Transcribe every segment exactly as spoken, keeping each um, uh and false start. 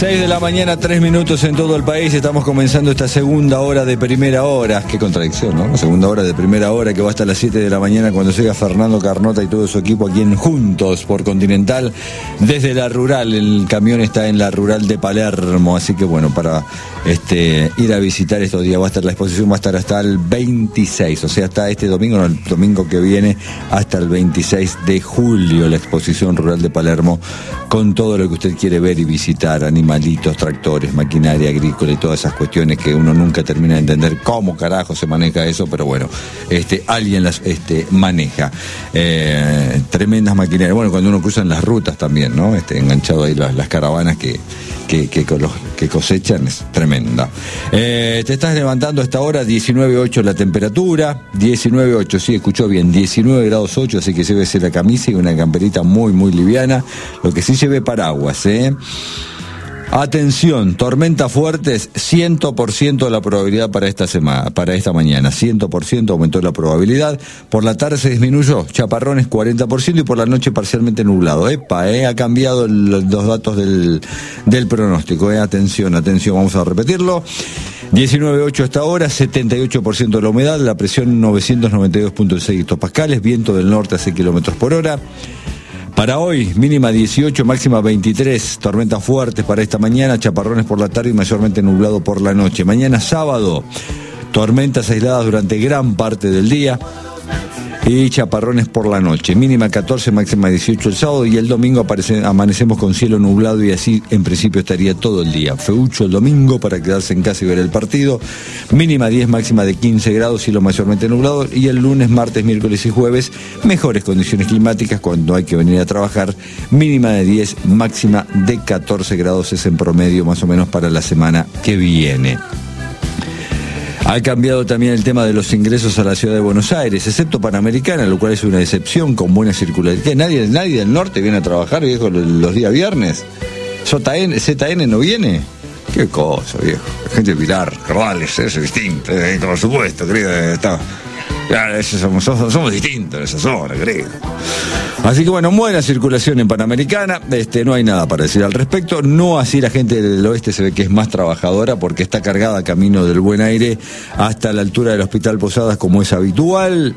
seis de la mañana, tres minutos en todo el país. Estamos comenzando esta segunda hora de primera hora. Qué contradicción, ¿no? Segunda hora de primera hora que va hasta las siete de la mañana cuando llega Fernando Carnota y todo su equipo aquí en Juntos por Continental desde la rural. El camión está en la rural de Palermo, así que bueno, para este ir a visitar estos días va a estar la exposición, va a estar hasta el veintiséis, o sea, hasta este domingo, no, el domingo que viene, hasta el veintiséis de julio, la exposición rural de Palermo, con todo lo que usted quiere ver y visitar, animalitos, tractores, maquinaria agrícola y todas esas cuestiones que uno nunca termina de entender cómo carajo se maneja eso, pero bueno, este alguien las este maneja. Eh, tremendas maquinarias, bueno, cuando uno cruza en las rutas también, ¿no? Este, enganchado ahí las, las caravanas que, que, que, que cosechan, es tremenda. Eh, te estás levantando a esta hora, diecinueve ocho la temperatura, diecinueve ocho, sí, escuchó bien, diecinueve grados ocho, así que llévese la camisa y una camperita muy, muy liviana, lo que sí lleve paraguas, ¿eh? Atención, tormentas fuertes, cien por ciento la probabilidad para esta semana, para esta mañana, cien por ciento aumentó la probabilidad. Por la tarde se disminuyó, chaparrones cuarenta por ciento y por la noche parcialmente nublado. Epa, eh, ha cambiado el, los datos del, del pronóstico, eh. Atención, atención, vamos a repetirlo. diecinueve ocho hasta ahora, setenta y ocho por ciento de la humedad, la presión novecientos noventa y dos punto seis hectopascales, viento del norte a seis kilómetros por hora. Para hoy, mínima dieciocho, máxima veintitrés, tormentas fuertes para esta mañana, chaparrones por la tarde y mayormente nublado por la noche. Mañana sábado, tormentas aisladas durante gran parte del día y chaparrones por la noche. Mínima catorce, máxima dieciocho el sábado y el domingo aparece, amanecemos con cielo nublado y así en principio estaría todo el día. Feucho el domingo para quedarse en casa y ver el partido. Mínima diez, máxima de quince grados, cielo mayormente nublado y el lunes, martes, miércoles y jueves mejores condiciones climáticas cuando hay que venir a trabajar. Mínima de diez, máxima de catorce grados es en promedio más o menos para la semana que viene. Ha cambiado también el tema de los ingresos a la ciudad de Buenos Aires, excepto Panamericana, lo cual es una excepción con buena circularidad. ¿Qué? ¿Nadie, nadie del norte viene a trabajar, viejo, los días viernes? ¿Z N, Z N no viene? Qué cosa, viejo. La gente de Pilar, Cardales, eso es distinto, eh, por supuesto, querido. Está, claro, eso somos, somos, somos distintos en esa zona, querido. Así que bueno, buena circulación en Panamericana, este, no hay nada para decir al respecto, no así la gente del oeste se ve que es más trabajadora porque está cargada camino del Buen Aire hasta la altura del Hospital Posadas como es habitual,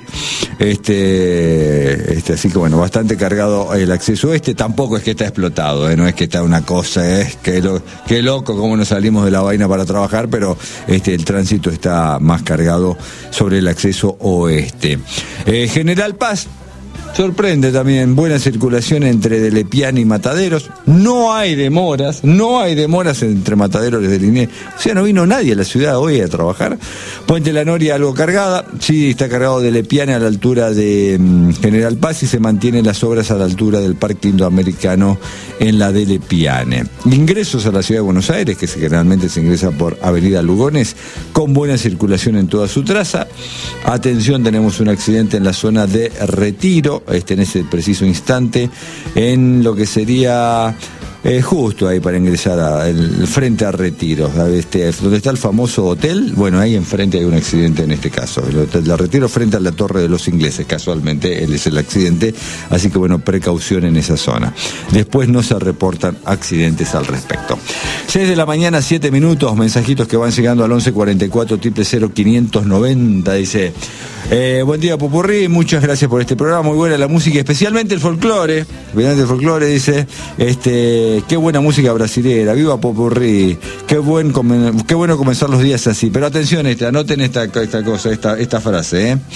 este, este, así que bueno, bastante cargado el acceso este, tampoco es que está explotado, ¿eh? No es que está una cosa, es que lo, qué loco cómo nos salimos de la vaina para trabajar, pero este, el tránsito está más cargado sobre el acceso oeste. Eh, General Paz, sorprende también, buena circulación entre Delepiane y Mataderos, no hay demoras, no hay demoras entre Mataderos y Deliné, o sea, no vino nadie a la ciudad hoy a trabajar. Puente La Noria algo cargada, sí, está cargado Delepiane a la altura de um, General Paz y se mantienen las obras a la altura del Parque Indoamericano en la Delepiane. Ingresos a la ciudad de Buenos Aires, que generalmente se ingresa por Avenida Lugones, con buena circulación en toda su traza. Atención, tenemos un accidente en la zona de Retiro, Este, en ese preciso instante, en lo que sería eh, justo ahí para ingresar a, el, frente a Retiro, este, donde está el famoso hotel, bueno, ahí enfrente hay un accidente en este caso, el hotel de Retiro frente a la Torre de los Ingleses, casualmente él es el accidente, así que bueno, precaución en esa zona. Después no se reportan accidentes al respecto. seis de la mañana, siete minutos, mensajitos que van llegando al once cuarenta y cuatro, cero cero quinientos noventa, dice... Eh, buen día, Popurrí, muchas gracias por este programa, muy buena la música, especialmente el folclore, especialmente el folclore, dice, este, qué buena música brasilera, viva Popurrí, qué buen qué bueno comenzar los días así, pero atención, este, anoten esta, esta cosa, esta, esta frase, ¿eh?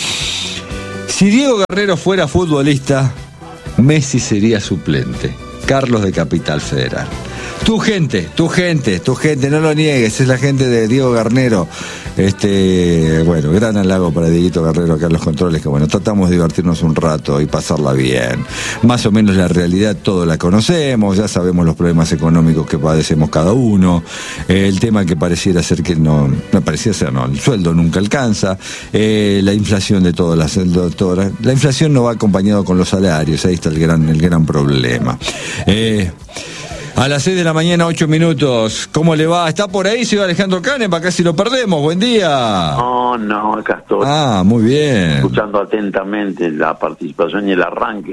Si Diego Guerrero fuera futbolista, Messi sería suplente. Carlos de Capital Federal. Tu gente, tu gente, tu gente, no lo niegues, es la gente de Diego Garnero. Este, bueno, gran halago para Dieguito Guerrero acá en los controles, que bueno, tratamos de divertirnos un rato y pasarla bien. Más o menos la realidad todos la conocemos, ya sabemos los problemas económicos que padecemos cada uno, eh, el tema que pareciera ser que no, no parecía ser, no, el sueldo nunca alcanza, eh, la inflación de todas las, todas, la inflación no va acompañado con los salarios, ahí está el gran, el gran problema. Eh, A las seis de la mañana, ocho minutos. ¿Cómo le va? ¿Está por ahí, señor Alejandro Canem? Para casi lo perdemos. Buen día. No, no, acá estoy. Ah, muy bien. Escuchando atentamente la participación y el arranque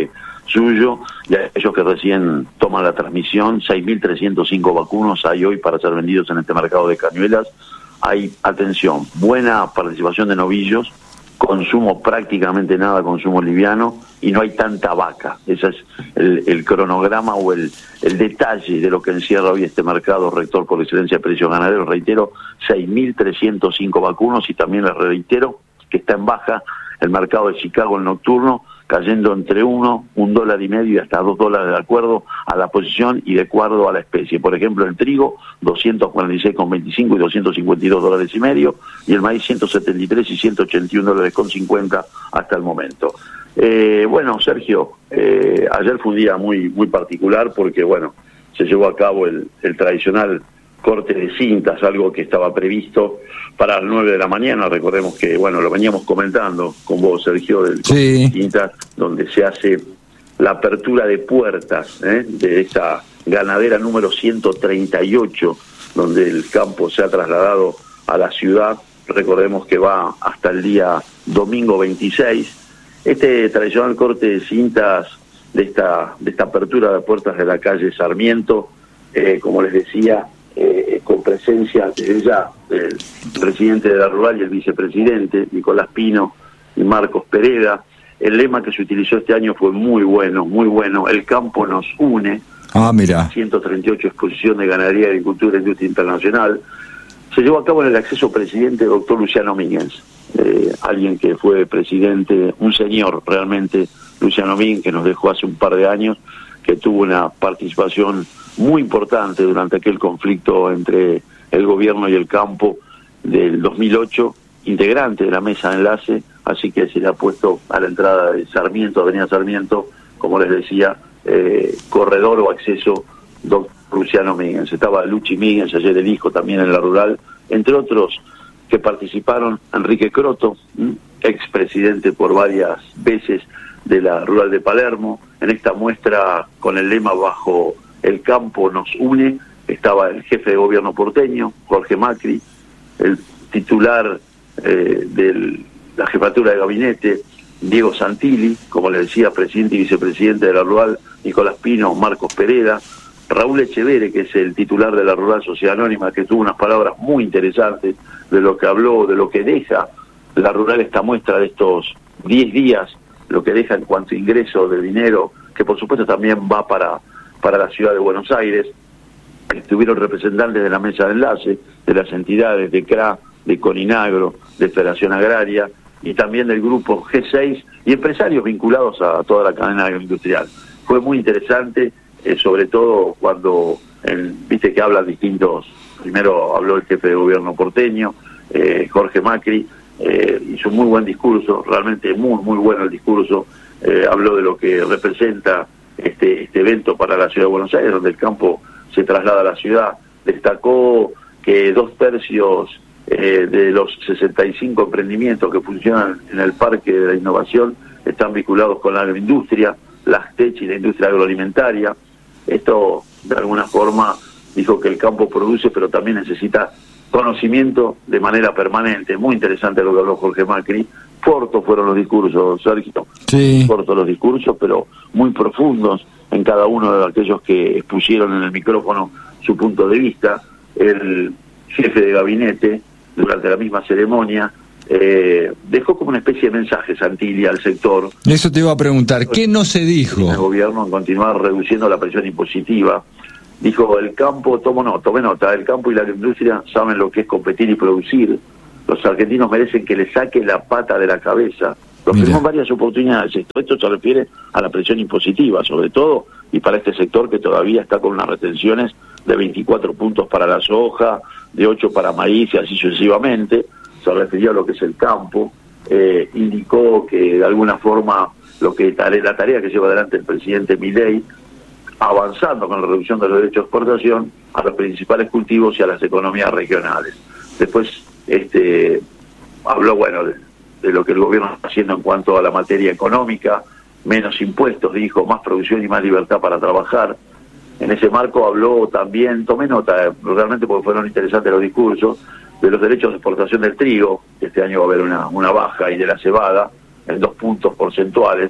suyo, y a aquellos que recién toman la transmisión, seis mil trescientos cinco vacunos hay hoy para ser vendidos en este mercado de Cañuelas. Hay, atención, buena participación de novillos, consumo prácticamente nada, consumo liviano, y no hay tanta vaca. Ese es el, el cronograma o el, el detalle de lo que encierra hoy este mercado rector por excelencia de precios ganaderos. Reitero, seis mil trescientos cinco vacunos, y también les reitero que está en baja el mercado de Chicago, el nocturno, cayendo entre uno, un dólar y medio y hasta dos dólares de acuerdo a la posición y de acuerdo a la especie. Por ejemplo, el trigo, doscientos cuarenta y seis con veinticinco y doscientos cincuenta y dos dólares y medio, y el maíz ciento setenta y tres y ciento ochenta y uno dólares con cincuenta hasta el momento. Eh, bueno, Sergio, eh, ayer fue un día muy, muy particular porque, bueno, se llevó a cabo el, el tradicional corte de cintas, algo que estaba previsto para las nueve de la mañana. Recordemos que, bueno, lo veníamos comentando con vos, Sergio, del corte sí. de cintas, donde se hace la apertura de puertas ¿eh? de esta ganadera número ciento treinta y ocho, donde el campo se ha trasladado a la ciudad. Recordemos que va hasta el día domingo veintiséis. Este tradicional corte de cintas de esta, de esta apertura de puertas de la calle Sarmiento, eh, como les decía, Eh, con presencia desde ya del presidente de la Rural y el vicepresidente, Nicolás Pino y Marcos Pereda. El lema que se utilizó este año fue muy bueno, muy bueno. El campo nos une. Ah, mira. ciento treinta y ocho exposición de ganadería, agricultura e industria internacional. Se llevó a cabo en el acceso presidente doctor Luciano Míguez, eh, alguien que fue presidente, un señor realmente, Luciano Míguez, que nos dejó hace un par de años, que tuvo una participación muy importante durante aquel conflicto entre el gobierno y el campo del dos mil ocho, integrante de la mesa de enlace, así que se le ha puesto a la entrada de Sarmiento, Avenida Sarmiento, como les decía, eh, corredor o acceso doctor Luciano Míguez. Estaba Luchi Míguez, ayer el hijo también en la Rural, entre otros que participaron, Enrique Croto, expresidente por varias veces de la Rural de Palermo. En esta muestra con el lema Bajo el campo nos une, estaba el jefe de gobierno porteño, Jorge Macri, el titular eh, de la jefatura de gabinete, Diego Santilli, como le decía, presidente y vicepresidente de la Rural, Nicolás Pino, Marcos Pereda, Raúl Echeverre, que es el titular de la Rural Sociedad Anónima, que tuvo unas palabras muy interesantes de lo que habló, de lo que deja la Rural, esta muestra de estos diez días, lo que deja en cuanto a ingreso de dinero, que por supuesto también va para, para la ciudad de Buenos Aires. Estuvieron representantes de la mesa de enlace, de las entidades de C R A, de Coninagro, de Federación Agraria, y también del grupo G seis, y empresarios vinculados a toda la cadena agroindustrial. Fue muy interesante, eh, sobre todo cuando, el, viste que hablan distintos, primero habló el jefe de gobierno porteño, eh, Jorge Macri, eh, hizo un muy buen discurso, realmente muy, muy bueno el discurso, eh, habló de lo que representa este, este evento para la ciudad de Buenos Aires, donde el campo se traslada a la ciudad. Destacó que dos tercios eh, de los sesenta y cinco emprendimientos que funcionan en el Parque de la Innovación están vinculados con la agroindustria, la Aztech y la industria agroalimentaria. Esto, de alguna forma, dijo que el campo produce, pero también necesita conocimiento de manera permanente. Muy interesante lo que habló Jorge Macri. Cortos fueron los discursos, Sergio. Sí. Cortos los discursos, pero muy profundos en cada uno de aquellos que expusieron en el micrófono su punto de vista. El jefe de gabinete, durante la misma ceremonia, eh, dejó como una especie de mensaje, Santilli, al sector. Eso te iba a preguntar, ¿qué no se dijo? El gobierno en continuar reduciendo la presión impositiva. Dijo, el campo, tomo nota, tome nota, el campo y la industria saben lo que es competir y producir. Los argentinos merecen que le saque la pata de la cabeza. Lo firmó en varias oportunidades. Esto, esto se refiere a la presión impositiva, sobre todo, y para este sector que todavía está con unas retenciones de veinticuatro puntos para la soja, de ocho para maíz y así sucesivamente. Se refirió a lo que es el campo. Eh, indicó que de alguna forma lo que tare, la tarea que lleva adelante el presidente Milei, avanzando con la reducción de los derechos de exportación a los principales cultivos y a las economías regionales. Después este habló, bueno, de, de lo que el gobierno está haciendo en cuanto a la materia económica, menos impuestos, dijo, más producción y más libertad para trabajar. En ese marco habló también, tomé nota, realmente porque fueron interesantes los discursos, de los derechos de exportación del trigo, que este año va a haber una, una baja, y de la cebada, en dos puntos porcentuales.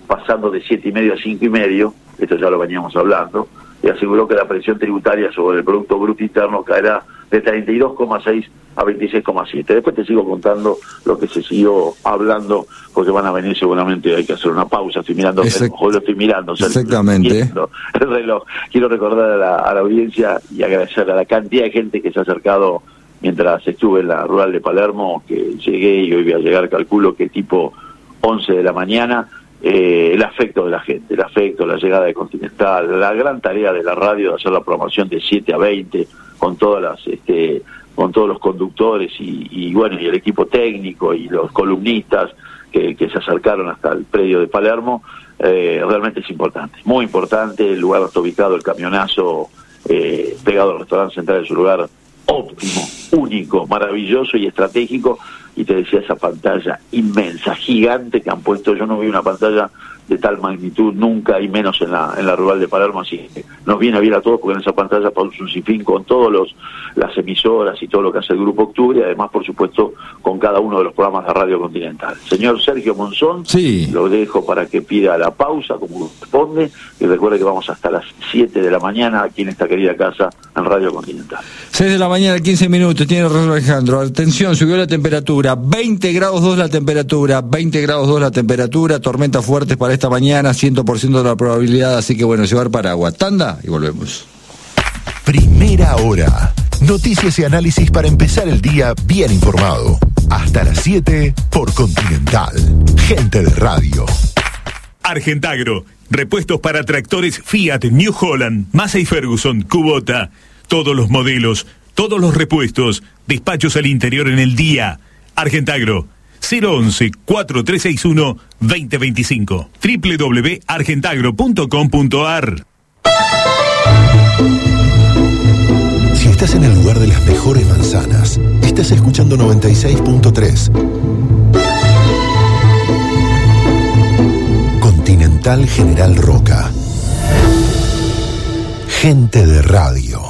pasando de siete y medio a cinco y medio, esto ya lo veníamos hablando, y aseguró que la presión tributaria sobre el Producto Bruto Interno caerá de treinta y dos coma seis a veintiséis coma siete. Después te sigo contando lo que se siguió hablando, porque van a venir seguramente, hay que hacer una pausa, estoy mirando el reloj, lo estoy mirando. O sea, exactamente. El reloj. Quiero recordar a la, a la audiencia y agradecer a la cantidad de gente que se ha acercado mientras estuve en la rural de Palermo, que llegué y hoy voy a llegar, calculo que tipo once de la mañana, eh, el afecto de la gente, el afecto, la llegada de Continental, la gran tarea de la radio de hacer la programación de siete a veinte, con todas las, este, con todos los conductores y, y bueno, y el equipo técnico y los columnistas que, que se acercaron hasta el predio de Palermo, eh, realmente es importante, muy importante. El lugar está ubicado, el camionazo, eh, pegado al restaurante central, es un lugar óptimo, único, maravilloso y estratégico. Y te decía, esa pantalla inmensa, gigante que han puesto, yo no vi una pantalla de tal magnitud nunca, y menos en la en la rural de Palermo, así que nos viene bien a todos, porque en esa pantalla Paul un sinfín con todos los las emisoras y todo lo que hace el Grupo Octubre, y además, por supuesto, con cada uno de los programas de Radio Continental. Señor Sergio Monzón, sí, lo dejo para que pida la pausa, como corresponde, y recuerde que vamos hasta las siete de la mañana aquí en esta querida casa en Radio Continental. seis de la mañana, quince minutos, tiene razón Alejandro. Atención, subió la temperatura, veinte grados dos la temperatura, veinte grados dos la temperatura, tormentas fuertes para esta mañana, cien por ciento de la probabilidad, así que bueno, llevar paraguas. Tanda y volvemos. Primera hora. Noticias y análisis para empezar el día bien informado. Hasta las siete por Continental. Gente de radio. Argentagro. Repuestos para tractores Fiat, New Holland, Massey Ferguson, Kubota. Todos los modelos, todos los repuestos. Despachos al interior en el día. Argentagro. cero once, cuatro tres seis uno, dos cero dos cinco. doble u doble u doble u punto argentagro punto com punto a r. Si estás en el lugar de las mejores manzanas, estás escuchando noventa y seis punto tres. Continental General Roca. Gente de radio.